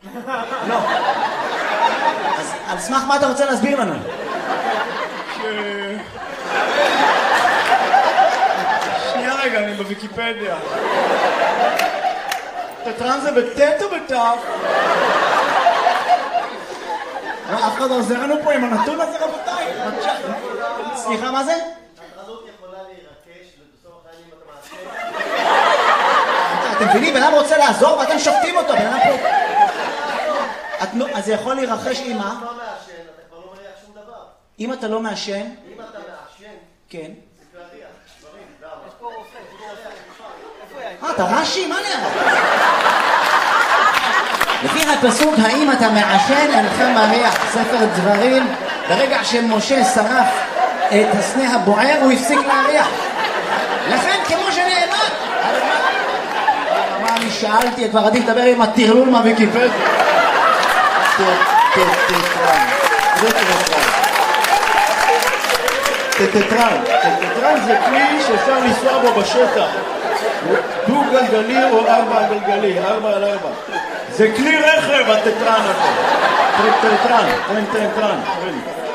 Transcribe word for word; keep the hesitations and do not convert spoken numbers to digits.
לא. אז על סמך מה אתה רוצה להסביר לנו? ש... שנייה רגע, אני בוויקיפדיה. תטרן זה בטט או בטף? אף אחד לא עוזר לנו פה עם הנתון הזה, רבותיי. סליחה, מה זה? הטרדות יכולה להירקש, ובסוף החיים אתה מעשה. אתם מבינים, בן אדם רוצה לעזור ואתם שופטים אותו, בן אדם פה... אז זה יכול להירחש עם מה? אם אתה לא מעשן, אתה כבר לא מריח שום דבר. אם אתה לא מעשן? אם אתה מעשן, כן. זה להריח, דברים, למה? יש פה רופא, אה, אתה רש"י? מה נראה? לפי הפסוק, האם אתה מעשן, אינך מריח. ספר דברים, ברגע שמשה שרף את הסנה הבוער, הוא הפסיק להריח. לכן, כמו שנאמר, מה אני שאלתי, כבר עדיף לדבר עם הטרלול מהוויקיפדיה. טטרן. זה טטרן. טטרן. טטרן זה כלי שאפשר לנסוע בו בשטח. דו גלגלי או ארבע גלגלי, ארבע על ארבע. זה כלי רכב, הטטרן הזה. טטרן, טטרן, טטרן.